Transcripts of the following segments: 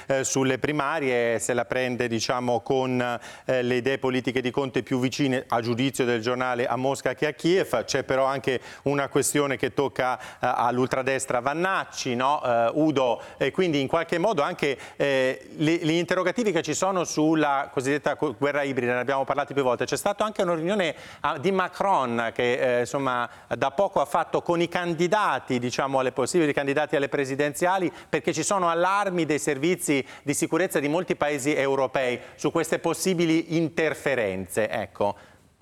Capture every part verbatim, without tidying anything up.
eh, sulle primarie, se la prende diciamo, con eh, le idee politiche di Conte più vicine, a giudizio del giornale, a Mosca che a Kiev. C'è però anche una questione che tocca eh, all'ultradestra Vannacci, no? eh, Udo, e quindi in qualche modo anche eh, gli, gli interrogativi che ci sono sulla cosiddetta guerra ibrida, ne abbiamo parlato più volte. C'è stata anche una riunione di Macron che eh, insomma da poco ha fatto con i candidati, diciamo alle possibili candidati alle presidenziali, perché ci sono allarmi dei servizi di sicurezza di molti paesi europei su queste possibili interferenze. Ecco.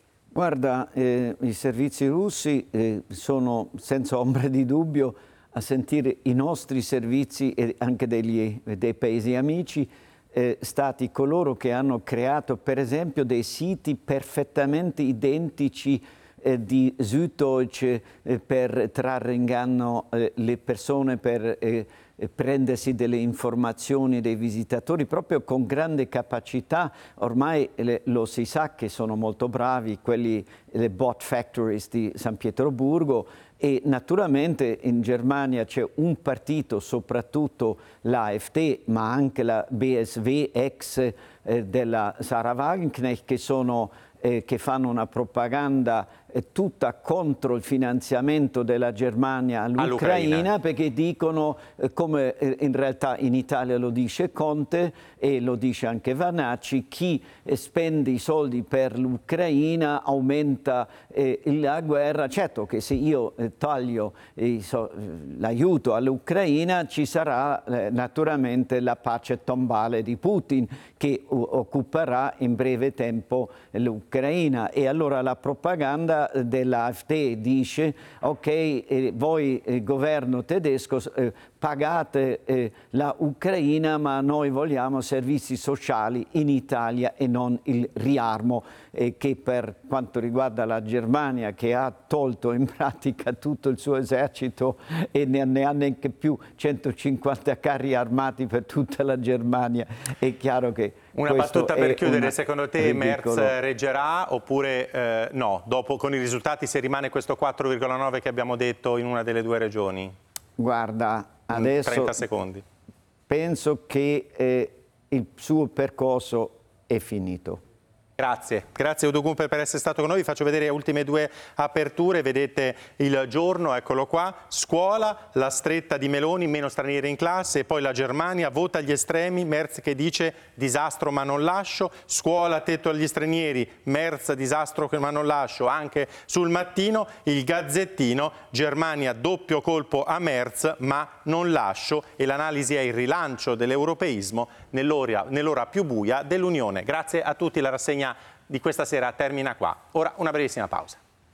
Guarda, eh, i servizi russi eh, sono senza ombra di dubbio, a sentire i nostri servizi e anche degli, dei paesi amici, eh, stati coloro che hanno creato per esempio dei siti perfettamente identici eh, di Süddeutsche eh, per trarre in inganno eh, le persone, per eh, prendersi delle informazioni dei visitatori proprio con grande capacità. Ormai le, lo si sa che sono molto bravi quelli, le bot factories di San Pietroburgo, e naturalmente in Germania c'è un partito, soprattutto l'AfD, ma anche la B S W ex eh, della Sarah Wagenknecht, che sono Eh, che fanno una propaganda eh, tutta contro il finanziamento della Germania all'Ucraina, perché dicono, eh, come eh, in realtà in Italia lo dice Conte e lo dice anche Vannacci, chi eh, spende i soldi per l'Ucraina aumenta eh, la guerra. Certo che se io eh, taglio eh, so, l'aiuto all'Ucraina ci sarà eh, naturalmente la pace tombale di Putin, che occuperà in breve tempo l'Ucraina. Ucraina. E allora la propaganda dell'AfD dice: ok, eh, voi il governo tedesco eh, pagate eh, la Ucraina, ma noi vogliamo servizi sociali in Italia e non il riarmo, eh, che per quanto riguarda la Germania, che ha tolto in pratica tutto il suo esercito e ne, ne ha neanche più centocinquanta carri armati per tutta la Germania, è chiaro che una battuta per chiudere, secondo te ridicolo. Merz reggerà oppure eh, no? Dopo con i risultati, se rimane questo quattro virgola nove che abbiamo detto in una delle due regioni? Guarda, adesso trenta secondi. Penso che eh, il suo percorso è finito. Grazie, grazie Udo Gumper per essere stato con noi. Vi faccio vedere le ultime due aperture, vedete il giorno, eccolo qua. Scuola, la stretta di Meloni, meno stranieri in classe, e poi la Germania, vota agli estremi, Merz che dice disastro ma non lascio, scuola, tetto agli stranieri, Merz disastro ma non lascio. Anche sul Mattino, il Gazzettino, Germania doppio colpo a Merz ma non lascio, e l'analisi è il rilancio dell'europeismo nell'ora nell'ora più buia dell'Unione. Grazie a tutti, la rassegna di questa sera termina qua. Ora una brevissima pausa.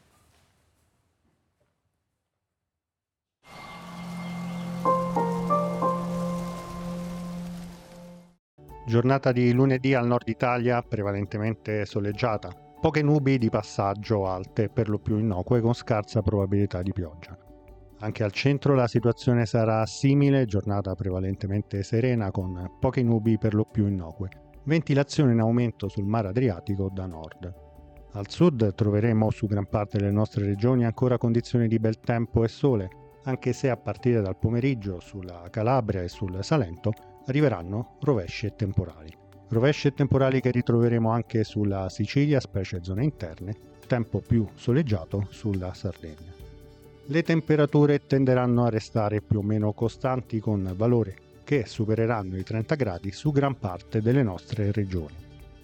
Giornata di lunedì al nord Italia prevalentemente soleggiata. Poche nubi di passaggio alte, per lo più innocue, con scarsa probabilità di pioggia. Anche al centro la situazione sarà simile, giornata prevalentemente serena con poche nubi per lo più innocue. Ventilazione in aumento sul mare Adriatico da nord. Al sud troveremo su gran parte delle nostre regioni ancora condizioni di bel tempo e sole, anche se a partire dal pomeriggio sulla Calabria e sul Salento arriveranno rovesci e temporali. Rovesci e temporali che ritroveremo anche sulla Sicilia, specie zone interne, tempo più soleggiato sulla Sardegna. Le temperature tenderanno a restare più o meno costanti con valori che supereranno i trenta gradi su gran parte delle nostre regioni.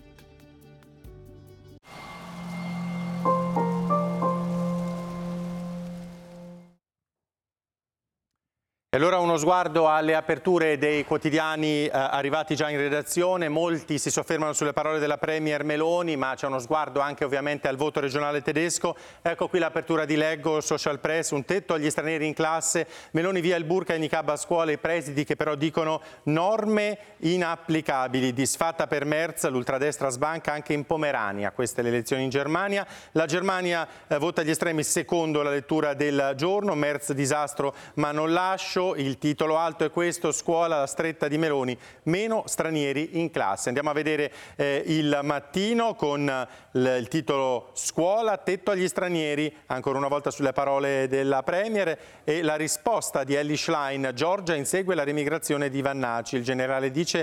E allora uno sguardo alle aperture dei quotidiani eh, arrivati già in redazione. Molti si soffermano sulle parole della Premier Meloni, ma c'è uno sguardo anche ovviamente al voto regionale tedesco. Ecco qui l'apertura di Leggo, Social Press, un tetto agli stranieri in classe, Meloni via il burka e niqab a scuola, i presidi che però dicono norme inapplicabili, disfatta per Merz, l'ultradestra sbanca anche in Pomerania, queste le elezioni in Germania. La Germania eh, vota agli estremi secondo la lettura del giorno, Merz disastro ma non lascio. Il titolo alto è questo: scuola, la stretta di Meloni, meno stranieri in classe. Andiamo a vedere eh, il Mattino con l- il titolo scuola, tetto agli stranieri, ancora una volta sulle parole della Premier, e la risposta di Elly Schlein: Giorgia insegue la remigrazione di Vannacci. Il generale dice